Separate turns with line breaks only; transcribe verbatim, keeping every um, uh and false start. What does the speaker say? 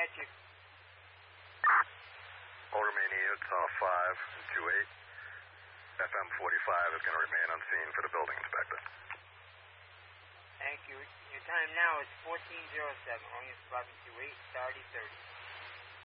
catch you.
All remaining units are five and two eight. F M forty-five is going to remain on scene for the building inspector.
Thank you. Your time now is fourteen oh seven. Long as five and two eight, thirty thirty.